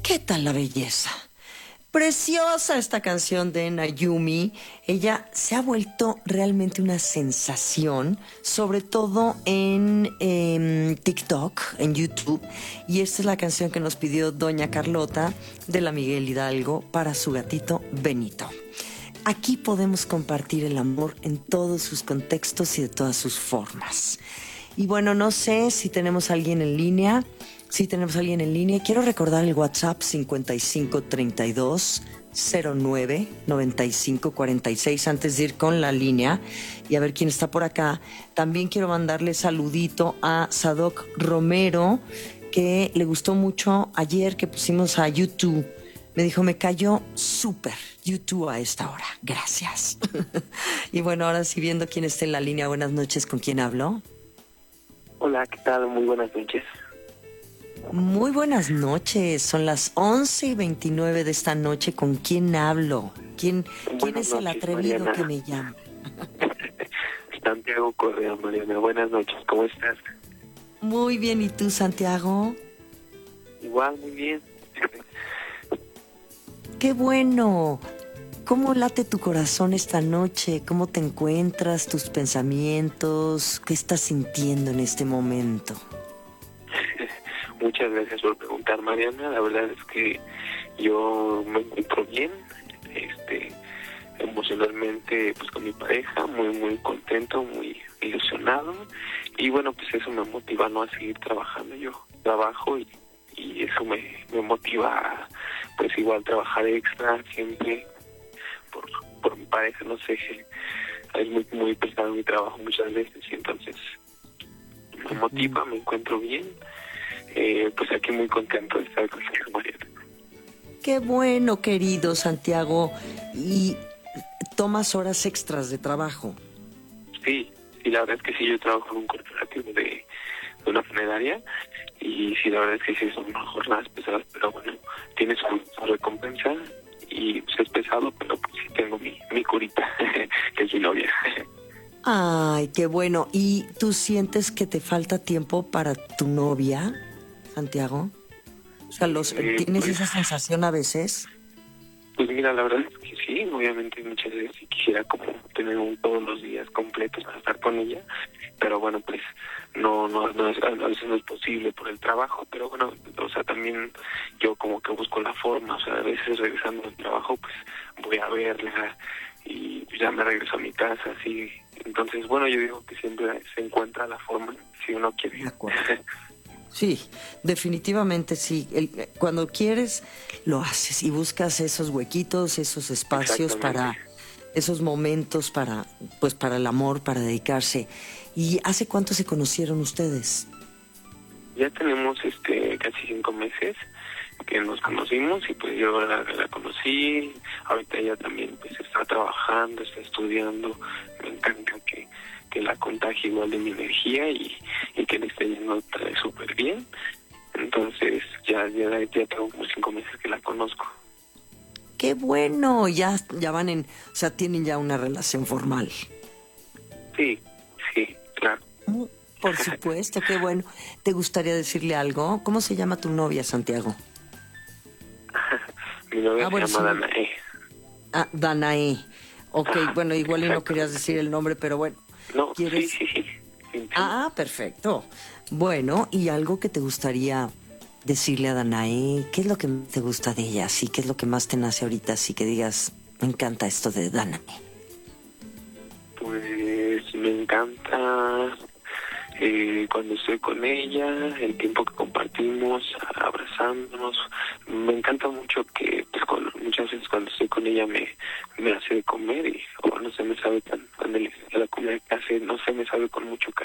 ¿Qué tal la belleza? Preciosa esta canción de Nayumi. Ella se ha vuelto realmente una sensación, sobre todo en TikTok, en YouTube. Y esta es la canción que nos pidió Doña Carlota de la Miguel Hidalgo para su gatito Benito. Aquí podemos compartir el amor en todos sus contextos y de todas sus formas. Y bueno, no sé si tenemos a alguien en línea. Sí, tenemos a alguien en línea. Quiero recordar el WhatsApp 5532 09 95 46 antes de ir con la línea y a ver quién está por acá. También quiero mandarle saludito a Sadoc Romero, que le gustó mucho ayer que pusimos a YouTube. Me dijo, me cayó súper YouTube a esta hora. Gracias. Y bueno, ahora sí, viendo quién está en la línea. Buenas noches, ¿con quién hablo? Hola, ¿qué tal? Muy buenas noches. Muy buenas noches, son las 11:29 de esta noche. ¿Con quién hablo? ¿Quién es el atrevido Mariana, que me llama? Santiago Correa, Mariana. Buenas noches, ¿cómo estás? Muy bien, ¿y tú, Santiago? Igual, muy bien. ¡Qué bueno! ¿Cómo late tu corazón esta noche? ¿Cómo te encuentras? ¿Tus pensamientos? ¿Qué estás sintiendo en este momento? Muchas gracias por preguntar, Mariana. La verdad es que yo me encuentro bien, emocionalmente, pues con mi pareja, muy contento, muy ilusionado. Y bueno, pues eso me motiva, ¿no?, a seguir trabajando. Yo trabajo y eso me motiva a, pues igual, trabajar extra siempre por mi pareja. No sé, es muy pesado mi trabajo muchas veces y entonces me motiva, me encuentro bien. Pues aquí muy contento de estar contigo, Mariana. ¡Qué bueno, querido Santiago! ¿Y tomas horas extras de trabajo? Sí, la verdad es que sí, yo trabajo en un corporativo de una funeraria y sí, la verdad es que sí, son unas jornadas pesadas, pero bueno, tiene su recompensa y pues es pesado, pero pues sí tengo mi curita, que es mi novia. Ay, qué bueno. ¿Y tú sientes que te falta tiempo para tu novia, Santiago? O sea, ¿tienes Pues, esa sensación a veces? pues mira, la verdad es que sí, obviamente muchas veces sí quisiera como tener todos los días completos para estar con ella, pero bueno, pues no es, a veces no es posible por el trabajo, pero bueno, o sea, también yo como que busco la forma, o sea, a veces regresando del trabajo, pues voy a verla y ya me regreso a mi casa, así. Entonces, bueno, yo digo que siempre se encuentra la forma si uno quiere. De acuerdo. Sí, definitivamente sí. Cuando quieres, lo haces y buscas esos huequitos, esos espacios Exactamente. para esos momentos pues para el amor, para dedicarse. ¿Y hace cuánto se conocieron ustedes? Ya tenemos casi 5 meses que nos conocimos y pues yo la conocí. Ahorita ella también pues está trabajando, está estudiando. Me encanta que la contagie igual de mi energía y que le esté yendo súper bien. Entonces ya tengo como 5 meses que la conozco. ¡Qué bueno! Ya van o sea, tienen ya una relación formal. Sí, claro. Por supuesto, qué bueno. ¿Te gustaría decirle algo? ¿Cómo se llama tu novia, Santiago? Mi novia se Bueno, llama sí. Danae. Ah, Danae. Ok, Ajá, bueno, igual y no querías exactamente. decir el nombre, pero bueno. No, ¿Quieres? sí. Ah, perfecto. Bueno, ¿y algo que te gustaría decirle a Danae? ¿Qué es lo que te gusta de ella? Sí, ¿qué es lo que más te nace ahorita? Así que digas, me encanta esto de Danae. Pues me encanta cuando estoy con ella, el tiempo que compartimos, abrazándonos. Me encanta mucho que pues, muchas veces cuando estoy con ella me hace de comer y no se me sabe tan, cuando la comida que hace, no se me sabe con mucho cariño.